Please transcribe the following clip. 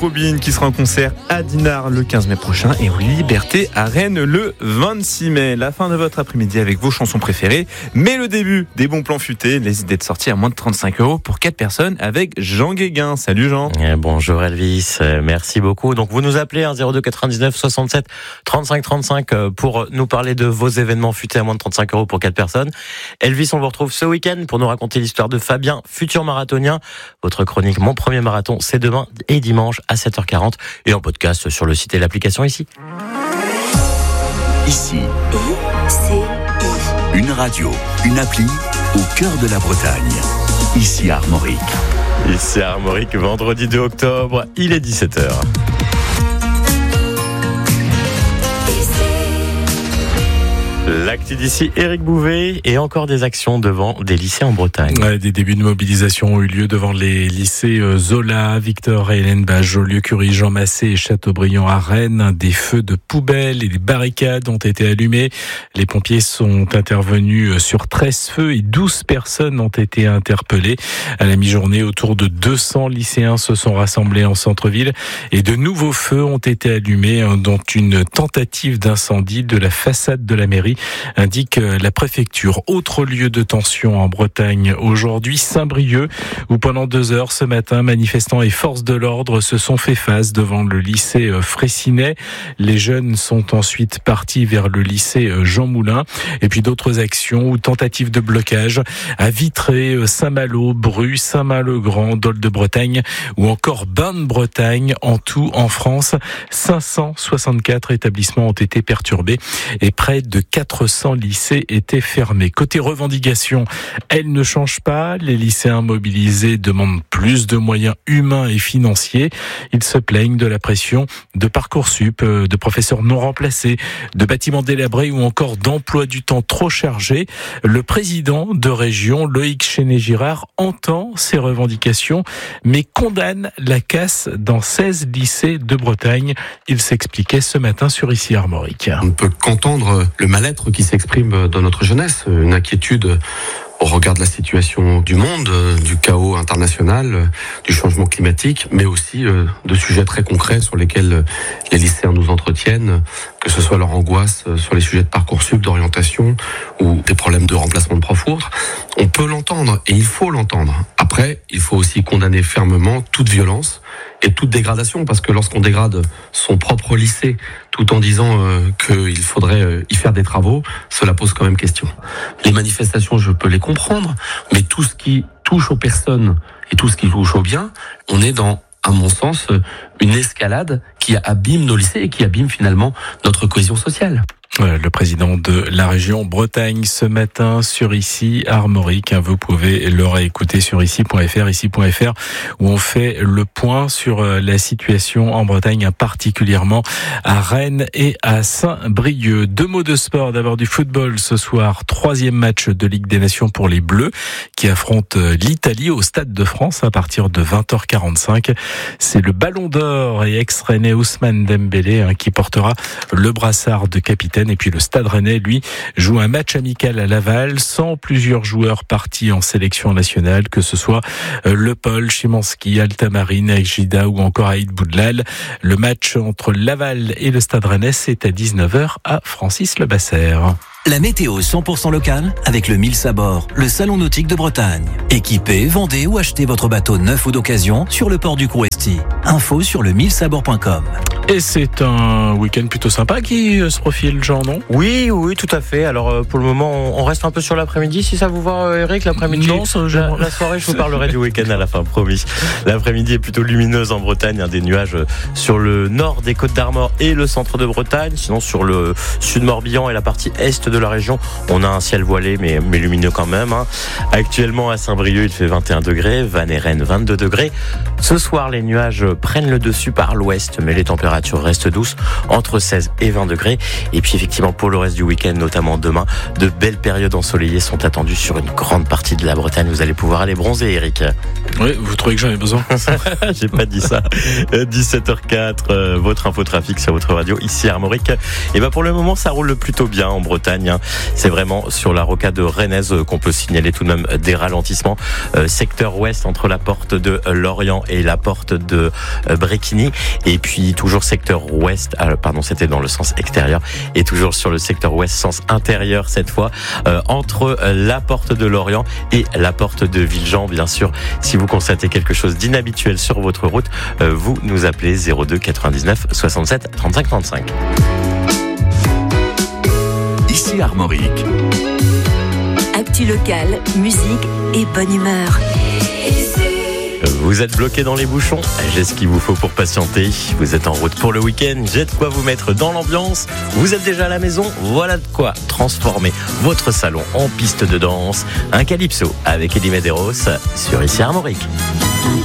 Robin qui sera en concert à Dinard le 15 mai prochain et aux Libertés à Rennes le 26 mai. La fin de votre après-midi avec vos chansons préférées, mais le début des bons plans futés, les idées de sortie à moins de 35 € pour 4 personnes avec Jean Guéguin. Salut Jean. Bonjour Elvis, merci beaucoup. Donc vous nous appelez 02 99 67 35 35 pour nous parler de vos événements futés à moins de 35 € pour 4 personnes. Elvis, on vous retrouve ce week-end pour nous raconter l'histoire de Fabien, futur marathonien. Votre chronique Mon Premier Marathon, c'est demain et dimanche à 7h40 et en podcast sur le site et l'application ici. Ici, une radio, une appli au cœur de la Bretagne. Ici à Armorique. Ici à Armorique, vendredi 2 octobre, il est 17h. L'actu d'ici, Éric Bouvet, et encore des actions devant des lycées en Bretagne. Ouais, des débuts de mobilisation ont eu lieu devant les lycées Zola, Victor et Hélène Bach, Jolieu-Curie, Jean Massé et Châteaubriand à Rennes. Des feux de poubelles et des barricades ont été allumés. Les pompiers sont intervenus sur 13 feux et 12 personnes ont été interpellées. À la mi-journée, autour de 200 lycéens se sont rassemblés en centre-ville et de nouveaux feux ont été allumés, dont une tentative d'incendie de la façade de la mairie, indique la préfecture. Autre lieu de tension en Bretagne aujourd'hui, Saint-Brieuc, où pendant 2 heures ce matin, manifestants et forces de l'ordre se sont fait face devant le lycée Fraissinet. Les jeunes sont ensuite partis vers le lycée Jean Moulin. Et puis d'autres actions ou tentatives de blocage à Vitré, Saint-Malo, Bru, Saint-Main-le-Grand, Dol de Bretagne ou encore Bain de Bretagne. En tout, en France, 564 établissements ont été perturbés et près de 400 lycées étaient fermés. Côté revendication, elle ne change pas. Les lycéens mobilisés demandent plus de moyens humains et financiers. Ils se plaignent de la pression de Parcoursup, de professeurs non remplacés, de bâtiments délabrés ou encore d'emplois du temps trop chargés. Le président de région, Loïc Chenet-Girard, entend ces revendications, mais condamne la casse dans 16 lycées de Bretagne. Il s'expliquait ce matin sur Ici Armorique. On ne peut qu'entendre le mal-être qui s'exprime dans notre jeunesse, une inquiétude au regard de la situation du monde, du chaos international, du changement climatique, mais aussi de sujets très concrets sur lesquels les lycéens nous entretiennent, que ce soit leur angoisse sur les sujets de Parcoursup, d'orientation ou des problèmes de remplacement de profs ou autres. On peut l'entendre et il faut l'entendre. Après, il faut aussi condamner fermement toute violence et toute dégradation, parce que lorsqu'on dégrade son propre lycée tout en disant qu'il faudrait y faire des travaux, cela pose quand même question. Les manifestations, je peux les comprendre, mais tout ce qui touche aux personnes et tout ce qui touche aux biens, on est dans, à mon sens, une escalade qui abîme nos lycées et qui abîme finalement notre cohésion sociale. Le président de la région Bretagne ce matin sur Ici Armorique. Vous pouvez le réécouter sur ici.fr, où on fait le point sur la situation en Bretagne, particulièrement à Rennes et à Saint-Brieuc. 2 mots de sport, d'abord du football ce soir. 3e match de Ligue des Nations pour les Bleus qui affrontent l'Italie au Stade de France à partir de 20h45. C'est le Ballon d'Or et ex-rennais Ousmane Dembélé qui portera le brassard de capitaine. Et puis le Stade Rennais, lui, joue un match amical à Laval sans plusieurs joueurs partis en sélection nationale, que ce soit Le Paul, Szymanski, Altamarine, Aïgida ou encore Aïd Boudlal. Le match entre Laval et le Stade Rennais, c'est à 19h à Francis-le-Basser. La météo 100% locale avec le 1000 Sabord, le salon nautique de Bretagne. Équipez, vendez ou achetez votre bateau neuf ou d'occasion sur le port du Crouesti. Info sur le 1000sabord.com. Et c'est un week-end plutôt sympa qui se profile, Jean, non ? Oui, tout à fait. Alors pour le moment, on reste un peu sur l'après-midi, si ça vous va, Eric, l'après-midi. Non, la soirée, je vous parlerai du week-end à la fin, promis. L'après-midi est plutôt lumineuse en Bretagne, des nuages sur le nord des Côtes d'Armor et le centre de Bretagne. Sinon, sur le sud Morbihan et la partie est de la région, on a un ciel voilé mais lumineux quand même. Actuellement à Saint-Brieuc, il fait 21 degrés, Vannes et Rennes 22 degrés. Ce soir, les nuages prennent le dessus par l'ouest, mais les températures restent douces, entre 16 et 20 degrés. Et puis effectivement, pour le reste du week-end, notamment demain, de belles périodes ensoleillées sont attendues sur une grande partie de la Bretagne. Vous allez pouvoir aller bronzer, Eric. Oui, vous trouvez que j'en ai besoin ? J'ai pas dit ça. 17h04, votre infotrafic sur votre radio, ici à Armorique. Et pour le moment, ça roule plutôt bien en Bretagne. Bretagne. C'est vraiment sur la rocade rennaise qu'on peut signaler tout de même des ralentissements. Secteur ouest entre la porte de Lorient et la porte de Bréquigny. Et puis toujours secteur ouest, c'était dans le sens extérieur. Et toujours sur le secteur ouest, sens intérieur cette fois, entre la porte de Lorient et la porte de Villejean. Bien sûr, si vous constatez quelque chose d'inhabituel sur votre route, vous nous appelez 02 99 67 35 35. Ici Armorique. Actu locale, musique et bonne humeur. Vous êtes bloqué dans les bouchons, j'ai ce qu'il vous faut pour patienter. Vous êtes en route pour le week-end, j'ai de quoi vous mettre dans l'ambiance. Vous êtes déjà à la maison, voilà de quoi transformer votre salon en piste de danse. Un calypso avec Eddie Medeiros sur Ici Armorique.